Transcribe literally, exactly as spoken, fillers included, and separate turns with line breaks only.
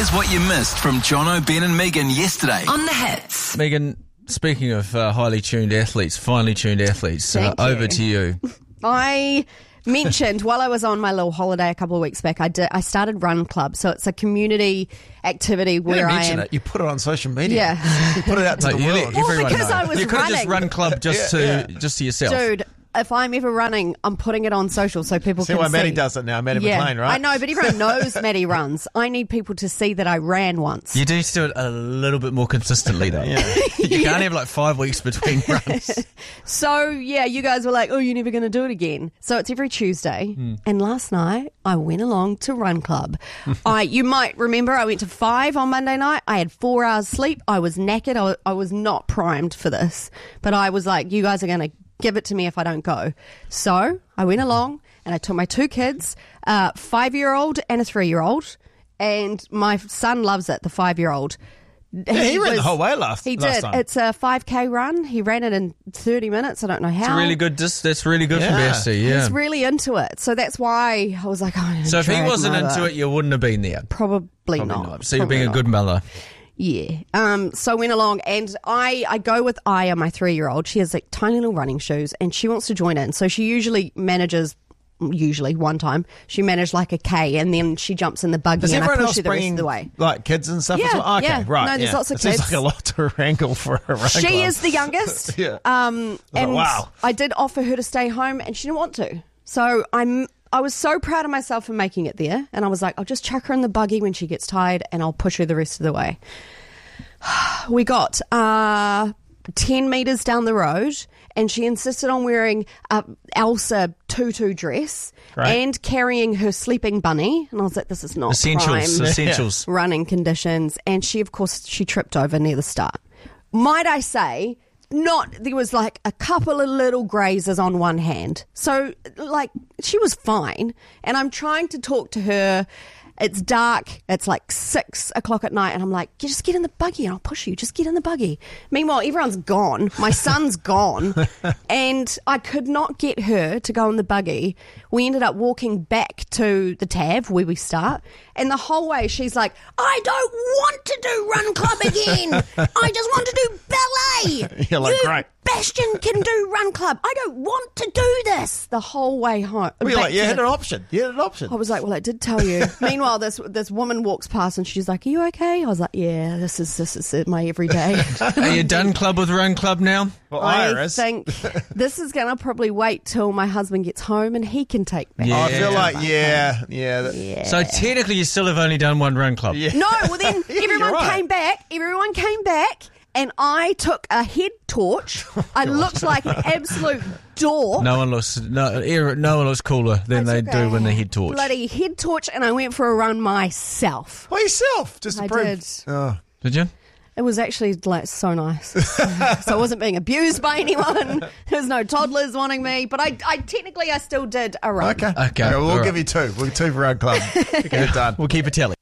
Here's what you missed from Jono, Ben and Megan yesterday
on The Hits.
Megan, speaking of uh, highly tuned athletes, finely tuned athletes, uh, over
you.
to you.
I mentioned while I was on my little holiday a couple of weeks back, I did. I started Run Club, so it's a community activity
You
where
didn't
I
mention
am.
it. You put it on social media.
Yeah.
You put it out to
Like,
the
you
world.
let
Well,
everyone
because
know.
I was
you could have just
running.
run club just
Yeah,
to just to yourself.
Dude, if I'm ever running, I'm putting it on social so people
See
can
why
see.
Maddie does it now, Maddie
yeah,
McLean, right?
I know, but everyone knows Maddie runs. I need people to see that I ran once.
You do do it a little bit more consistently, though.
Yeah.
You can't have like five weeks between runs.
So, yeah, you guys were like, oh, you're never going to do it again. So it's every Tuesday.
Hmm.
And last night, I went along to Run Club. I, you might remember I went to five on Monday night. I had four hours sleep. I was knackered. I was, I was not primed for this. But I was like, you guys are going to give it to me if I don't go. So I went along and I took my two kids, uh, five-year-old and a three-year-old. And my son loves it, the five-year-old.
Yeah, he ran the whole way last-
He
last
did.
time.
It's a five K run. He ran it in thirty minutes. I don't know how.
It's really good. Dis- that's really good
Yeah.
from Bessie. Yeah.
He's really into it. So that's why I was like, oh, I'm gonna
So if he
drag
wasn't
him
into
over.
it, you wouldn't have been there.
Probably,
Probably
not.
not. So you're
Probably
being a
not.
good mother.
Yeah. Um, so I went along and I, I go with Aya, my three-year-old. She has like tiny little running shoes and she wants to join in. So she usually manages, usually one time, she managed like a K and then she jumps in the buggy
Does
and I
everyone
push
else
her the rest
bring
of the way.
like kids and stuff
Yeah,
as well? Okay,
yeah.
right.
No, there's
yeah.
lots of
it seems
kids.
like a lot to wrangle for a run
She
club.
is the youngest.
Yeah.
Um,
like,
and
wow.
I did offer her to stay home and she didn't want to. So I'm, I was so proud of myself for making it there. And I was like, I'll just chuck her in the buggy when she gets tired and I'll push her the rest of the way. We got uh, ten metres down the road and she insisted on wearing a Elsa tutu dress
Right.
and carrying her sleeping bunny. And I was like, this is not
Essentials.
prime
Essentials.
running conditions. And she, of course, she tripped over near the start. Might I say, not, there was like a couple of little grazes on one hand. So, like, she was fine. And I'm trying to talk to her. It's dark. It's like six o'clock at night. And I'm like, "You just get in the buggy and I'll push you. Just get in the buggy." Meanwhile, everyone's gone. My son's gone. And I could not get her to go in the buggy. We ended up walking back to the Tav where we start. And the whole way she's like, "I don't want to do Run Club again. I just want to do ballet."
You're like,
you,
"Great."
Bastion can do Run Club. I don't want to do this. The whole way home.
Well, you're
back
like, you
to
had
the-
an option. You had an option.
I was like, well, I did tell you. Meanwhile, this this woman walks past and she's like, "Are you okay?" I was like, "Yeah, this is this is it, my everyday."
Are you done club with Run Club now?
Well,
I
Iris.
think this is going to probably wait till my husband gets home and he can take me.
Yeah.
I feel like, yeah, yeah. that-
Yeah.
So technically you still have only done one Run Club.
Yeah.
No, well then everyone
right.
came back. Everyone came back. And I took a head torch. I looked like an absolute dork.
No one looks no, era- no one looks cooler than
I
they
took
do
a
when they head torch.
Bloody head torch, and I went for a run myself.
By yourself, just to
I
prove.
did.
Oh.
Did you?
It was actually like so nice. So I wasn't being abused by anyone. There was no toddlers wanting me, but I, I technically I still did a run.
Okay.
Okay,
we'll
all
give
right.
you two. We'll two for our club. Get it done.
We'll keep a tally.